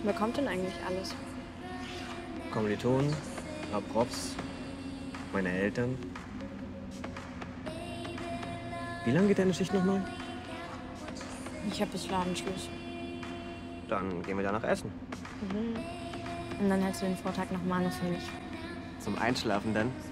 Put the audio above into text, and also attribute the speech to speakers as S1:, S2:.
S1: Wer kommt denn eigentlich alles?
S2: Kommilitonen, paar Profs, meine Eltern. Wie lange geht deine Schicht nochmal?
S1: Ich habe bis Ladenschluss.
S2: Dann gehen wir danach essen.
S1: Mhm. Und dann hältst du den Vortag nochmal nur für mich.
S2: Zum Einschlafen dann?